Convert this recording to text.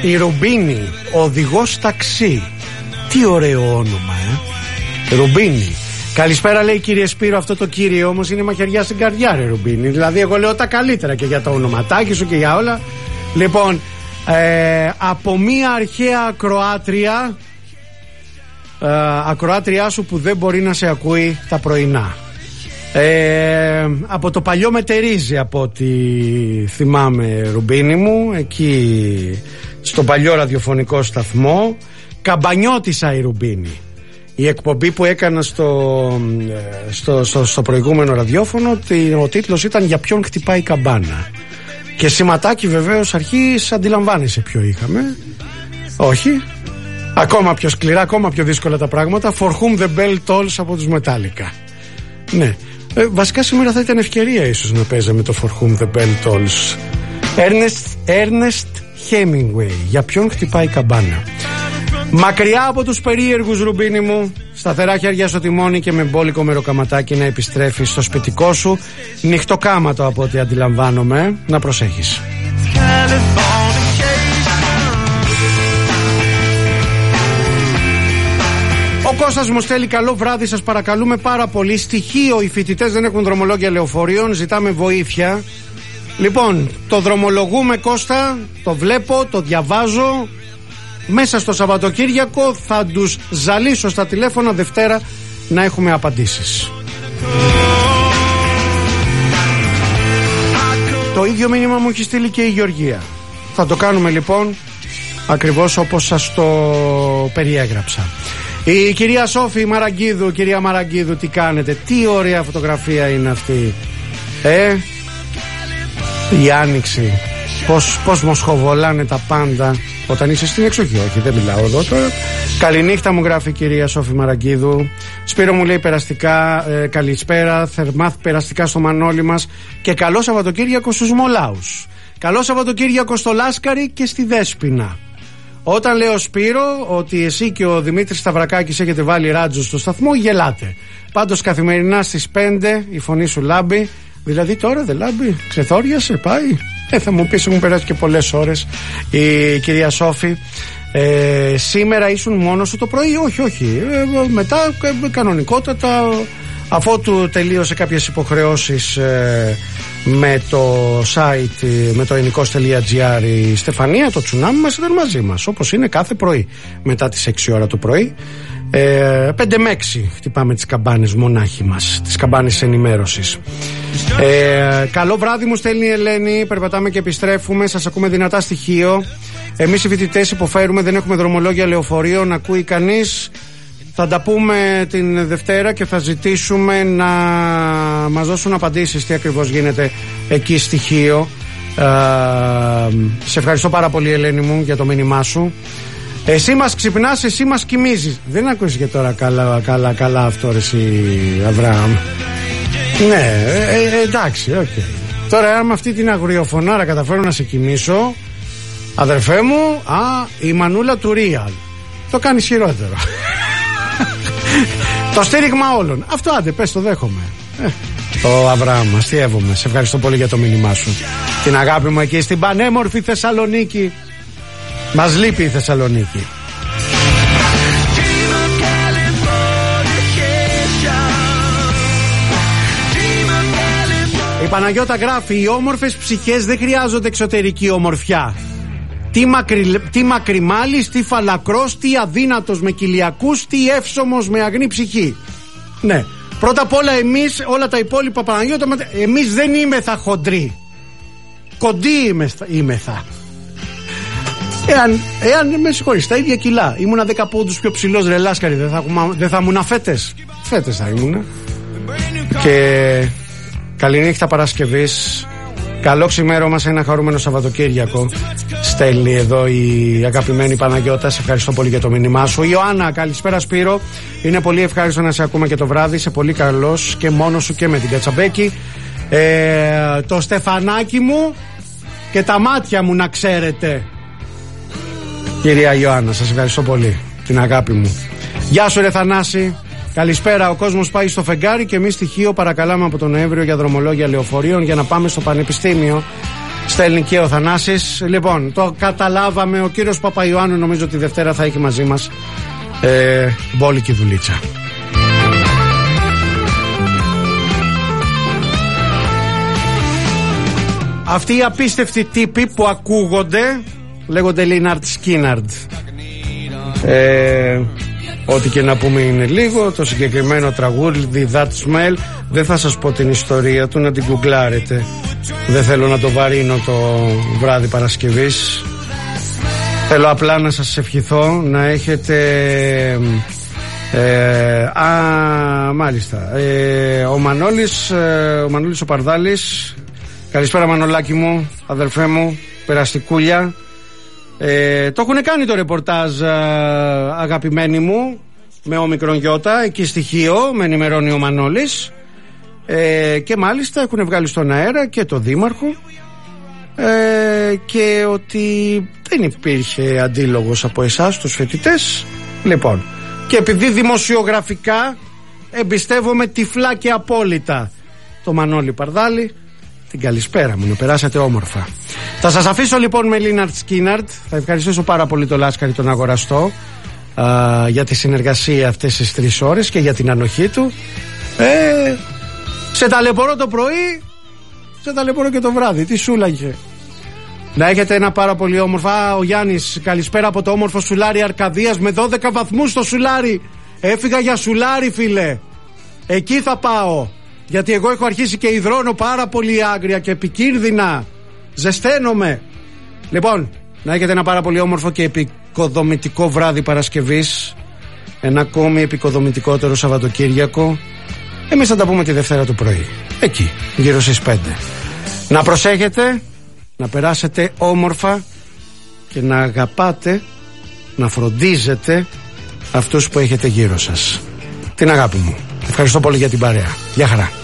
Η Ρουμπίνη, οδηγός ταξί. Τι ωραίο όνομα, Ρουμπίνη. Καλησπέρα, λέει, κύριε Σπύρο. Αυτό το κύριε όμως είναι μαχαιριά στην καρδιά, ρε Ρουμπίνη. Δηλαδή, εγώ λέω τα καλύτερα και για το ονοματάκι σου και για όλα. Λοιπόν, από μία αρχαία ακροάτριά σου που δεν μπορεί να σε ακούει τα πρωινά. Από το παλιό Μετερίζει, από ό,τι θυμάμαι, Ρουμπίνη μου, εκεί στο παλιό ραδιοφωνικό σταθμό. Καμπανιώτησα η Ρουμπίνη. Η εκπομπή που έκανα στο προηγούμενο ραδιόφωνο, ο τίτλος ήταν «Για ποιον χτυπάει η καμπάνα». Και σηματάκι βεβαίως αρχής, αντιλαμβάνεσαι ποιο είχαμε. Όχι. Ακόμα πιο σκληρά, ακόμα πιο δύσκολα τα πράγματα. For whom the bell tolls από τους Metallica. Ναι. Βασικά σήμερα θα ήταν ευκαιρία ίσως να παίζαμε το For whom the bell tolls. Ernest Hemingway. Για ποιον χτυπάει η καμπάνα. Μακριά από τους περίεργους, Ρουμπίνη μου, σταθερά χέρια στο τιμόνι και με μπόλικο μεροκαματάκι να επιστρέφεις στο σπιτικό σου. Νυχτοκάματο από ό,τι αντιλαμβάνομαι. Να προσέχεις. Ο Κώστας μου στέλνει καλό βράδυ, σας παρακαλούμε πάρα πολύ. Στοιχείο, οι φοιτητές δεν έχουν δρομολόγια λεωφορείων, ζητάμε βοήθεια. Λοιπόν, το δρομολογούμε, Κώστα, το βλέπω, το διαβάζω. Μέσα στο Σαββατοκύριακο θα τους ζαλίσω στα τηλέφωνα, Δευτέρα να έχουμε απαντήσεις. Το ίδιο μήνυμα μου έχει στείλει και η Γεωργία. Θα το κάνουμε λοιπόν ακριβώς όπως σας το περιέγραψα. Η κυρία Σόφη Μαραγκίδου, κυρία Μαραγκίδου, τι κάνετε? Τι ωραία φωτογραφία είναι αυτή. Η άνοιξη. Πώς μοσχοβολάνε τα πάντα όταν είσαι στην εξοχή. Όχι, δεν μιλάω εδώ τώρα. Καληνύχτα μου, γράφει η κυρία Σόφη Μαραγκίδου. Σπύρο μου λέει περαστικά, καλησπέρα, θερμά περαστικά στο Μανώλη μας και καλό Σαββατοκύριακο στους Μολάους. Καλό Σαββατοκύριακο στο Λάσκαρη και στη Δέσποινα. Όταν λέω, Σπύρο, ότι εσύ και ο Δημήτρης Σταυρακάκης έχετε βάλει ράτζο στο σταθμό, γελάτε. Πάντως καθημερινά στις 5 η φωνή σου λάμπει. Δηλαδή τώρα δεν λάμπει, ξεθόριασε, πάει. Θα μου πεις, έχουν περάσει και πολλές ώρες. Η κυρία Σόφη, σήμερα ήσουν μόνος σου το πρωί? Όχι. Μετά κανονικότατα, αφότου τελείωσε κάποιες υποχρεώσεις με το site, με το ελληνικός.gr, η Στεφανία, το τσουνάμι μας ήταν μαζί μας, όπως είναι κάθε πρωί μετά τις 6 ώρα το πρωί. 5 με 6 χτυπάμε τις καμπάνες μονάχοι μας, τις καμπάνες ενημέρωσης. Καλό βράδυ μου στέλνει η Ελένη. Περπατάμε και επιστρέφουμε. Σας ακούμε δυνατά στοιχείο. Εμείς οι φοιτητές υποφέρουμε, δεν έχουμε δρομολόγια λεωφορείων. Ακούει κανείς? Θα τα πούμε την Δευτέρα και θα ζητήσουμε να μας δώσουν απαντήσεις τι ακριβώς γίνεται εκεί στοιχείο. Σε ευχαριστώ πάρα πολύ, Ελένη μου, για το μήνυμά σου. Εσύ μας ξυπνάς, εσύ μας κοιμίζεις. Δεν ακούσεις και τώρα καλά αυτό, ρε εσύ, Αβραάμ. Ναι, εντάξει, okay. Τώρα αν με αυτή την αγριοφωνάρα καταφέρω να σε κοιμήσω, αδερφέ μου, η μανούλα του Real το κάνει χειρότερο. Το στήριγμα όλων. Αυτό άντε, πες, το δέχομαι. Το Αβραάμ, αστειεύομαι. Σε ευχαριστώ πολύ για το μήνυμά σου. Την αγάπη μου εκεί στην πανέμορφη Θεσσαλονίκη. Μας λείπει η Θεσσαλονίκη. Η Παναγιώτα γράφει: οι όμορφες ψυχές δεν χρειάζονται εξωτερική ομορφιά. Τι μακριμάλης, τι φαλακρός, τι αδύνατος με κοιλιακούς, τι εύσωμος με αγνή ψυχή. Ναι, πρώτα απ' όλα εμείς, όλα τα υπόλοιπα, Παναγιώτα, εμείς δεν είμεθα χοντροί. Κοντοί είμεθα. Εάν με συγχωρείς, τα ίδια κιλά, ήμουνα 10 πόντους πιο ψηλός, ρε Λάσκαρη, δεν θα ήμουνα φέτες. Φέτες θα ήμουνα. Και καληνύχτα Παρασκευής. Καλό ξημέρωμα σε ένα χαρούμενο Σαββατοκύριακο. Στέλνει εδώ η αγαπημένη Παναγιώτα. Σε ευχαριστώ πολύ για το μήνυμά σου. Ιωάννα, καλησπέρα Σπύρο. Είναι πολύ ευχάριστο να σε ακούμε και το βράδυ. Είσαι πολύ καλός και μόνος σου και με την Κατσαμπέκη. Το στεφανάκι μου και τα μάτια μου, να ξέρετε. Κυρία Ιωάννα, σας ευχαριστώ πολύ. Την αγάπη μου. Γεια σου, ρε Θανάση. Καλησπέρα. Ο κόσμος πάει στο φεγγάρι και εμείς στοιχείο παρακαλάμε από τον Νοέμβριο για δρομολόγια λεωφορείων για να πάμε στο πανεπιστήμιο. Στέλνει και ο Θανάσης. Λοιπόν, το καταλάβαμε. Ο κύριος Παπαϊωάννου νομίζω ότι Δευτέρα θα έχει μαζί μας μπόλικη δουλίτσα. Αυτοί οι απίστευτοι τύποι που ακούγονται λέγονται Λίναρτ Σκίναρντ. Ό,τι και να πούμε είναι λίγο. Το συγκεκριμένο τραγούδι That Smell, δεν θα σας πω την ιστορία του, να την γκουγκλάρετε. Δεν θέλω να το βαρύνω το βράδυ Παρασκευής. Θέλω απλά να σας ευχηθώ να έχετε μάλιστα ο Μανώλης ο Παρδάλης. Καλησπέρα Μανολάκη μου, αδελφέ μου, περαστικούλια. Το έχουν κάνει το ρεπορτάζ, αγαπημένοι μου, με όμικρον γιώτα, εκεί στοιχείο, με ενημερώνει ο Μανώλης. Και μάλιστα έχουν βγάλει στον αέρα και το δήμαρχο, και ότι δεν υπήρχε αντίλογος από εσάς τους φοιτητές. Λοιπόν, και επειδή δημοσιογραφικά εμπιστεύομαι τυφλά και απόλυτα το Μανώλη Παρδάλη, την καλησπέρα μου, να περάσατε όμορφα. Θα σας αφήσω λοιπόν με Λίναρτ Σκίναρντ. Θα ευχαριστήσω πάρα πολύ το Λάσκαρη τον αγοραστό για τη συνεργασία αυτές τις 3 ώρες και για την ανοχή του. Σε ταλαιπωρώ το πρωί, σε ταλαιπωρώ και το βράδυ. Τι σούλαγε. Να έχετε ένα πάρα πολύ όμορφα. Ο Γιάννης, καλησπέρα από το όμορφο Σουλάρι Αρκαδίας με 12 βαθμούς στο Σουλάρι. Έφυγα για Σουλάρι, φίλε. Εκεί θα πάω. Γιατί εγώ έχω αρχίσει και υδρώνω πάρα πολύ άγρια και επικίνδυνα. Ζεσταίνομαι. Λοιπόν, να έχετε ένα πάρα πολύ όμορφο και επικοδομητικό βράδυ Παρασκευής. Ένα ακόμη επικοδομητικότερο Σαββατοκύριακο. Εμείς θα τα πούμε τη Δευτέρα το πρωί. Εκεί, γύρω στις 5. Να προσέχετε, να περάσετε όμορφα και να αγαπάτε, να φροντίζετε αυτούς που έχετε γύρω σας. Την αγάπη μου. Ευχαριστώ πολύ για την παρέα. Γεια χαρά.